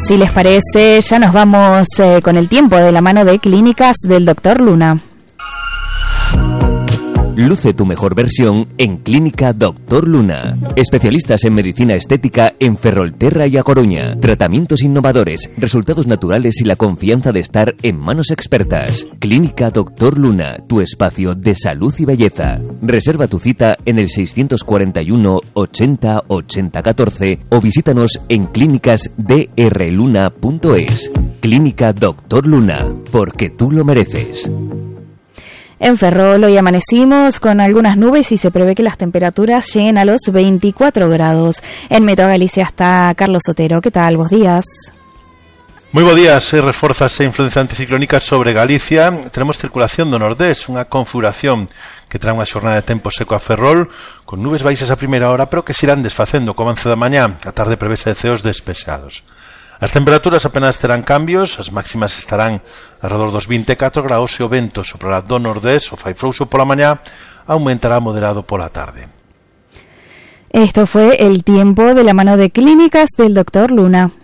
Si les parece, ya nos vamos con el tiempo de la mano de Clínicas del Dr. Luna. Luce tu mejor versión en Clínica Dr. Luna. Especialistas en medicina estética en Ferrolterra y A Coruña. Tratamientos innovadores, resultados naturales y la confianza de estar en manos expertas. Clínica Dr. Luna, tu espacio de salud y belleza. Reserva tu cita en el 641 80 80 14 o visítanos en clínicasdrluna.es. Clínica Dr. Luna, porque tú lo mereces. En Ferrol hoy amanecimos con algunas nubes y se prevé que las temperaturas lleguen a los 24 grados. En Meteo Galicia está Carlos Otero. ¿Qué tal? Buenos días. Muy buenos días. Se refuerza esa influencia anticiclónica sobre Galicia. Tenemos circulación do nordés, unha configuración que trae unha xornada de tempo seco a Ferrol, con nubes baixas a primeira hora, pero que se irán desfacendo co avance da mañá. A tarde prevese de ceos despexados. As temperaturas apenas terán cambios, as máximas estarán alrededor dos 24 graus e o vento soprará do nordés, o fai frouxo pola mañá, aumentará moderado pola tarde. Esto fue el tiempo de la mano de Clínicas del Dr. Luna.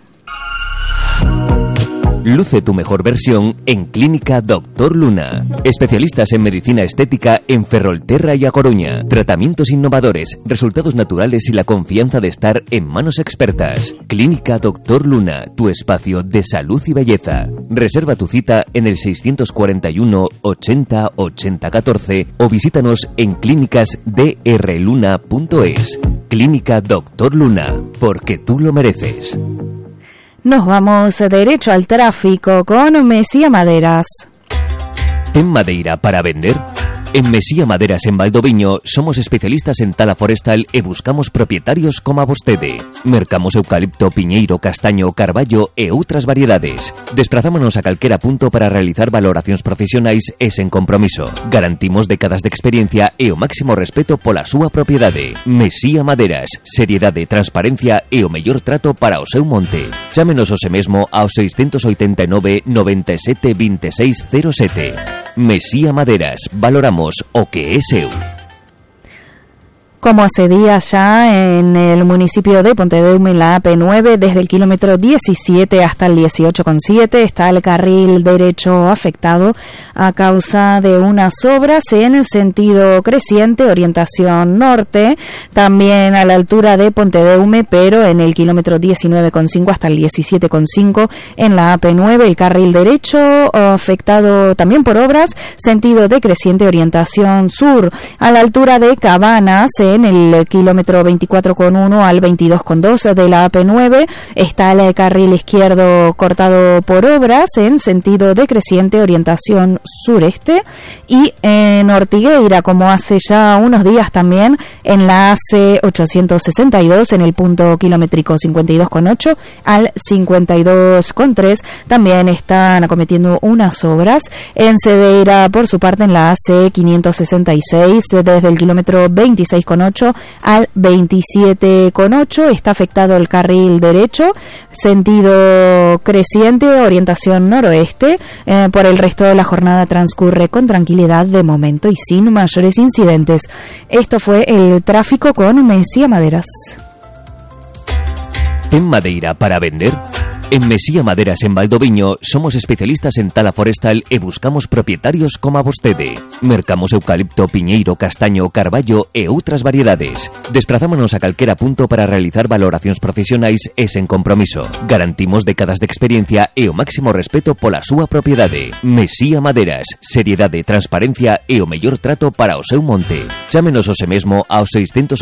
Luce tu mejor versión en Clínica Dr. Luna. Especialistas en medicina estética en Ferrolterra y A Coruña. Tratamientos innovadores, resultados naturales y la confianza de estar en manos expertas. Clínica Dr. Luna, tu espacio de salud y belleza. Reserva tu cita en el 641 80 80 14 o visítanos en clínicasdrluna.es. Clínica Dr. Luna, porque tú lo mereces. Nos vamos derecho al tráfico con Mesía Maderas. ¿Ten madeira para vender? En Mesía Maderas en Valdoviño somos especialistas en tala forestal e buscamos propietarios como a vostede. Mercamos eucalipto, piñeiro, castaño, carballo e outras variedades. Desprazámonos a calquera punto para realizar valoracións profesionais e sen compromiso. Garantimos décadas de experiencia e o máximo respeto pola súa propiedade. Mesía Maderas, seriedade, transparencia e o mellor trato para o seu monte. Chámenos hoxe mesmo ao 689 97 26 07. Mesía Maderas, valoramos o que é seu. Como hace días ya en el municipio de Pontedeume, en la AP9, desde el kilómetro 17 hasta el 18,7, está el carril derecho afectado a causa de unas obras en sentido creciente, orientación norte, también a la altura de Pontedeume, pero en el kilómetro 19,5 hasta el 17,5 en la AP9, el carril derecho afectado también por obras, sentido decreciente, orientación sur, a la altura de Cabanas, en el kilómetro 24,1 al 22,2 de la AP9 está el carril izquierdo cortado por obras en sentido decreciente, orientación sureste, y en Ortigueira, como hace ya unos días también, en la AC 862 en el punto kilométrico 52,8 al 52,3 también están acometiendo unas obras. En Cedeira, por su parte, en la AC 566 desde el kilómetro 26,8 al 27,8 está afectado el carril derecho, sentido creciente, orientación noroeste. Por el resto de la jornada transcurre con tranquilidad de momento y sin mayores incidentes. Esto fue el tráfico con Mesía Maderas. ¿Ten madeira para vender? En Mesía Maderas en Valdoviño somos especialistas en tala forestal e buscamos propietarios como a vostede. Mercamos eucalipto, piñeiro, castaño, carballo e outras variedades. Desprazámonos a calquera punto para realizar valoracións profesionais e sen compromiso. Garantimos décadas de experiencia e o máximo respeto pola súa propiedade. Mesía Maderas, seriedade, transparencia e o mellor trato para o seu monte. Chámenos hoxe mesmo ao 600